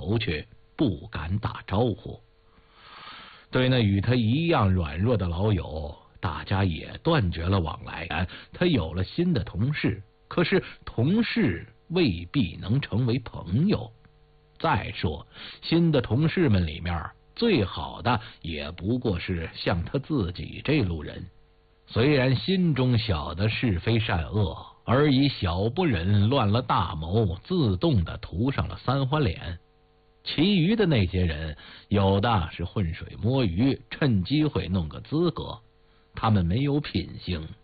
头去，不敢打招呼。对那与他一样软弱的老友，大家也断绝了往来。他有了新的同事，可是同事未必能成为朋友。再说，新的同事们里面，最好的也不过是像他自己这路人。虽然心中晓得是非善恶，而以小不忍乱了大谋，自动的涂上了三花脸。其余的那些人，有的是浑水摸鱼，趁机会弄个资格，他们没有品性，